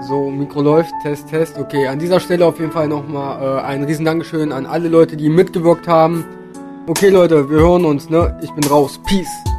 So, Mikro läuft, Test, Test. Okay, an dieser Stelle auf jeden Fall nochmal ein riesen Dankeschön an alle Leute, die mitgewirkt haben. Okay, Leute, wir hören uns, ne? Ich bin raus. Peace.